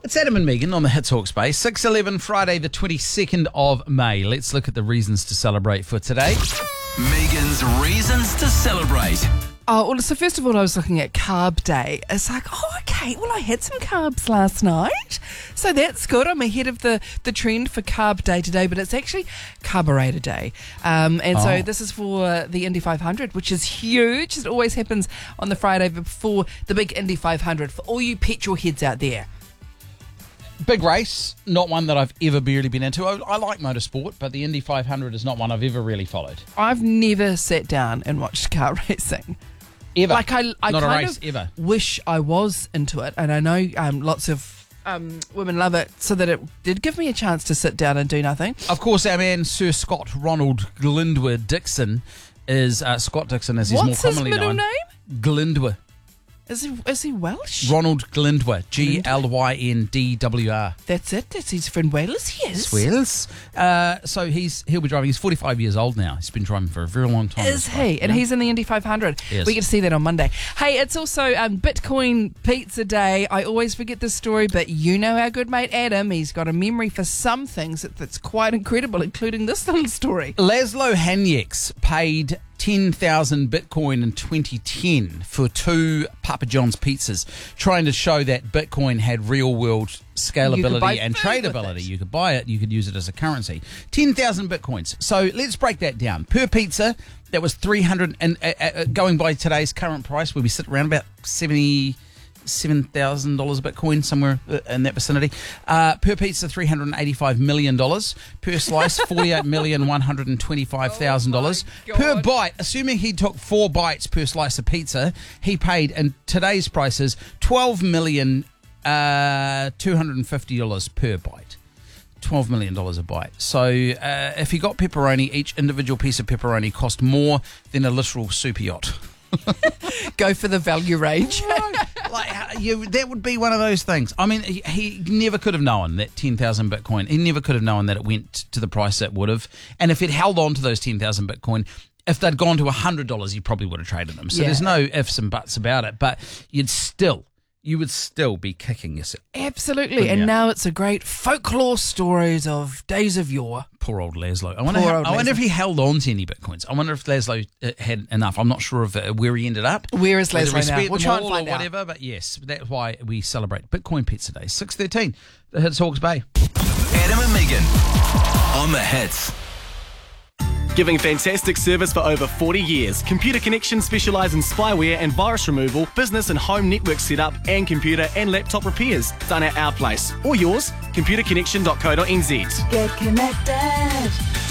It's Adam and Megan on the Hits Hawke's Bay. 6:11, Friday the 22nd of May. Let's look at the reasons to celebrate for today. Megan's reasons to celebrate. Oh, well, so first of all, I was looking at Carb Day. It's like, okay, well, I had some carbs last night, so that's good. I'm ahead of the trend for Carb Day today, but it's actually Carburetor Day. So this is for the Indy 500, which is huge. It always happens on the Friday before the big Indy 500 for all you petrol heads out there. Big race, not one that I've ever really been into. I like motorsport, but the Indy 500 is not one I've ever really followed. I've never sat down and watched car racing. Ever. Like I not kind a race, of ever. wish I was into it, and I know lots of women love it, so that it did give me a chance to sit down and do nothing. Of course, our man Sir Scott Ronald Glyndwr Dixon is Scott Dixon, as he's What's more commonly his middle known. name? Glyndwr. Is he Welsh? Ronald Glyndwr, Glyndwr. That's it. That's his friend Wales. Yes. Wales. So he'll be driving. He's 45 years old now. He's been driving for a very long time. Is he? And he's in the Indy 500. Yes. We get to see that on Monday. Hey, it's also Bitcoin Pizza Day. I always forget this story, but you know our good mate Adam. He's got a memory for some things that's quite incredible, including this little story. Laszlo Hanyecks paid 10,000 Bitcoin in 2010 for 2 Papa John's pizzas, trying to show that Bitcoin had real-world scalability and tradability. You could buy it, you could use it as a currency. 10,000 Bitcoins. So let's break that down. Per pizza, that was 300, and going by today's current price, where we sit around about $77,000 a Bitcoin, somewhere in that vicinity. Per pizza, $385 million. Per slice, $48,125,000. Per bite, assuming he took 4 bites per slice of pizza, he paid, in today's prices, $12,250 per bite. $12 million a bite. So if he got pepperoni, each individual piece of pepperoni cost more than a literal super yacht. Go for the value range. That would be one of those things. I mean, he never could have known that 10,000 Bitcoin. He never could have known that it went to the price it would have. And if it held on to those 10,000 Bitcoin, if they'd gone to $100, he probably would have traded them. So there's no ifs and buts about it. But you would still be kicking yourself. Absolutely. And now it's a great folklore stories of days of yore. Poor old Laszlo. I wonder if he held on to any Bitcoins. I wonder if Laszlo had enough. I'm not sure of where he ended up. Where is Laszlo now? We'll try and find out. Whatever, but yes, that's why we celebrate Bitcoin Pizza Day. 6:13, the Hits Hawke's Bay. Adam and Megan on the Hits. Giving fantastic service for over 40 years. Computer Connection specialise in spyware and virus removal, business and home network setup, and computer and laptop repairs. Done at our place. Or yours, computerconnection.co.nz. Get connected.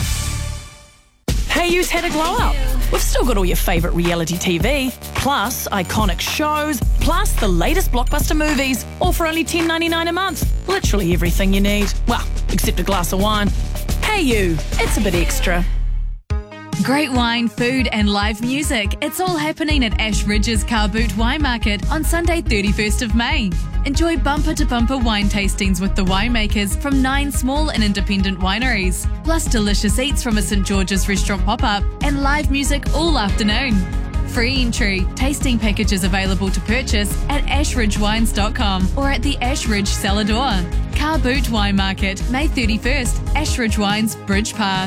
Hey You's had a glow up. We've still got all your favourite reality TV, plus iconic shows, plus the latest blockbuster movies, all for only $10.99 a month. Literally everything you need. Well, except a glass of wine. Hey You, it's a bit extra. Great wine, food and live music. It's all happening at Ash Ridge's Car Boot Wine Market on Sunday 31st of May. Enjoy bumper-to-bumper wine tastings with the winemakers from 9 small and independent wineries, plus delicious eats from a St George's restaurant pop-up and live music all afternoon. Free entry, tasting packages available to purchase at ashridgewines.com or at the Ash Ridge Cellar Door. Car Boot Wine Market, May 31st, Ash Ridge Wines, Bridge Par.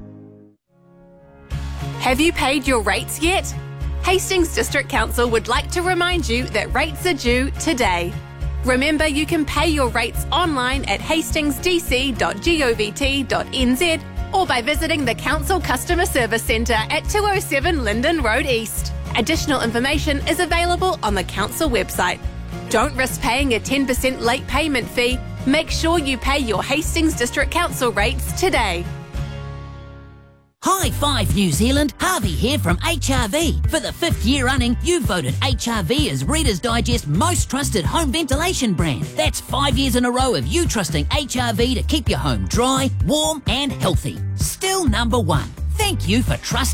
Have you paid your rates yet? Hastings District Council would like to remind you that rates are due today. Remember, you can pay your rates online at hastingsdc.govt.nz or by visiting the Council Customer Service Centre at 207 Linden Road East. Additional information is available on the Council website. Don't risk paying a 10% late payment fee. Make sure you pay your Hastings District Council rates today. High five, New Zealand. Harvey here from HRV. For the 5th year running, you voted HRV as Reader's Digest most trusted home ventilation brand. That's 5 years in a row of you trusting HRV to keep your home dry, warm and healthy. Still number 1. Thank you for trusting